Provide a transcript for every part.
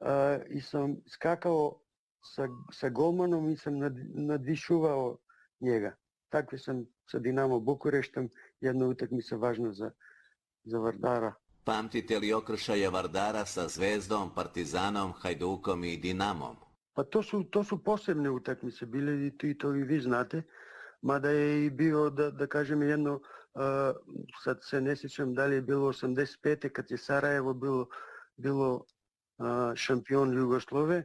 i sam skakao sa golmanom i sam nadvišuvao njega. Takve sam sa Dinamo Bukureštom, jedna utakmica važna za Vardara. Pamtite li okršaje Vardara sa Zvezdom, Partizanom, Hajdukom i Dinamom? Pa to su posebne utakmice, bile i to i vi znate, mada je i bio, da kažem jedno, sad se ne sjećam da li je bilo 85. kad je Sarajevo bilo šampion Jugoslove.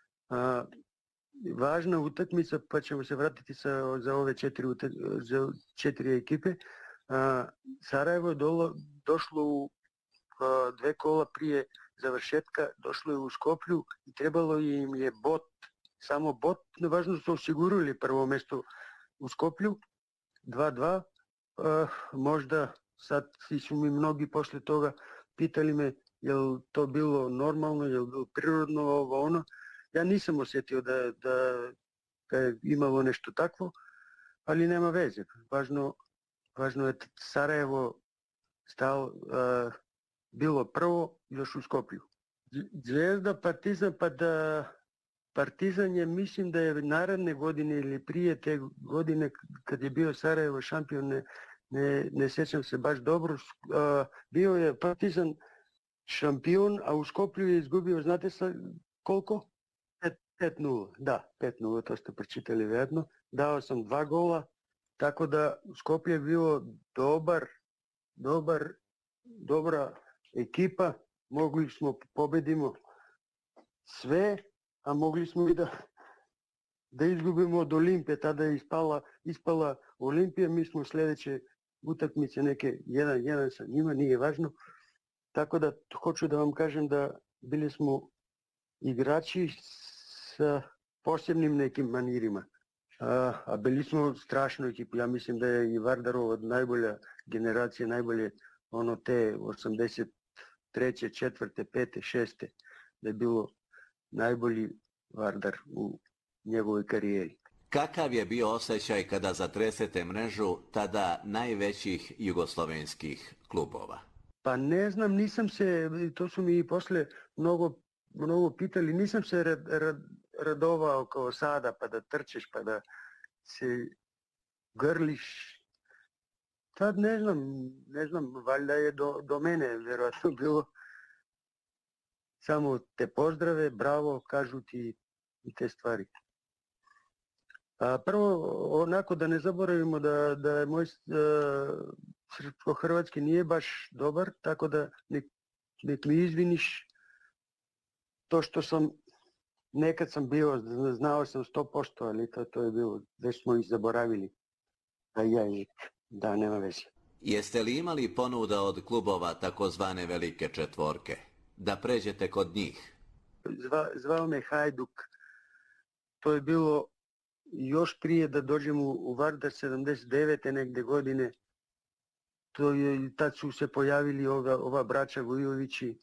Važna utakmica, pa ćemo se vratiti za ove četiri ekipe. Sarajevo je došlo u 2 kola prije završetka, došlo je u Skoplju i trebalo im je samo bot, važno su osigurali prvo mjesto u Skoplju, 2-2, možda sad su mi mnogi posle toga pitali me je li to bilo normalno, je li bilo prirodno ovo ono. Ja nisam osjetio da je imalo nešto takvo, ali nema veze. Važno je Sarajevo bilo prvo još u Skoplju. Zvezda, Partizan, Partizan je, mislim da je naredne godine ili prije te godine kad je bio Sarajevo šampion, ne sjećam se baš dobro, bio je Partizan šampion, a u Skoplju je izgubio, znate koliko? 5-0, da, 5-0, to ste pročitali vjerojatno. Dao sam 2 gola, tako da Skoplje je bilo dobra ekipa, mogli smo pobedimo sve, a mogli smo i da izgubimo od Olimpije, tada je ispala Olimpija, mi smo sljedeće utakmice neke 1-1 sa njima, nije važno. Tako da hoću da vam kažem da bili smo igrači sa posebnim nekim manirima, a bili smo strašno ekipu. Ja mislim da je i Vardarova najbolja generacija, najbolje te 83. 4. 5. 6. da je bilo najbolji Vardar u njegovoj karijeri. Kakav je bio osjećaj kada zatresete mrežu tada najvećih jugoslovenskih klubova? Pa ne znam, nisam se, to su mi i posle mnogo pitali, nisam se radovao kao sada pa da trčeš pa da se grliš. Tad ne znam, valjda je do mene vjerojatno bilo samo te pozdrave, bravo, kažu ti i te stvari. Prvo, onako da ne zaboravimo da je moj srpsko-hrvatski nije baš dobar, tako da nek mi izviniš to što nekad sam bio, znao sam 100%, ali to je bilo, već smo ih zaboravili. Da, nema veze. Jeste li imali ponuda od klubova takozvane velike četvorke, da pređete kod njih? Zvao me Hajduk, to je bilo još prije da dođem u Vardar 79. negde godine. Tad su se pojavili ova braća Vujovići,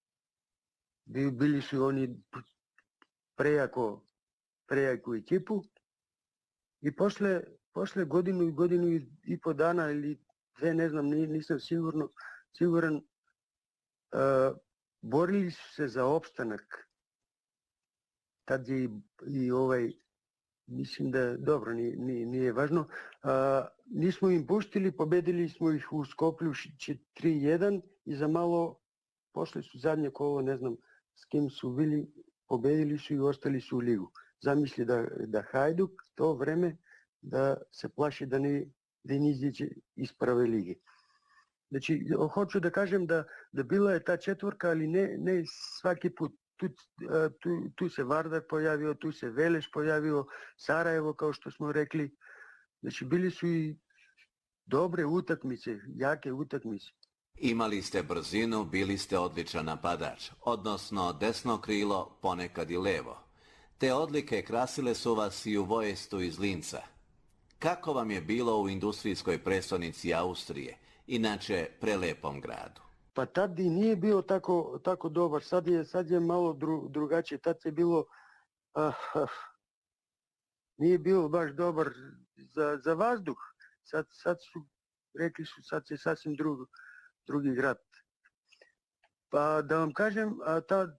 bili su oni prejaku ekipu i posle godinu i po dana ili 2, ne znam, nisam siguran, borili su se za opstanak. Tad je mislim da, dobro, nije važno, nismo im puštili, pobedili smo ih u Skoplju 3-1 i za malo, posle su zadnje kolo, ne znam s kim su bili, pobedili su i ostali su u ligu. Zamisli da Hajduk to vreme da se plaši da ne iziđe iz prve lige. Znači, hoću da kažem da bila je ta četvorka, ali ne svaki put. Tu se Vardar pojavio, tu se Veleš pojavio, Sarajevo, kao što smo rekli. Znači, bili su i dobre utakmice, jake utakmice. Imali ste brzinu, bili ste odličan napadač, odnosno desno krilo, ponekad i levo. Te odlike krasile su vas i u Vojestu iz Linca. Kako vam je bilo u industrijskoj prestonici Austrije, inače prelepom gradu? Pa tad i nije bio tako dobar, sad je malo drugačije, tad je bilo, nije bilo baš dobar za vazduh, sad su, rekli su, sad je sasvim drugi grad. Pa da vam kažem,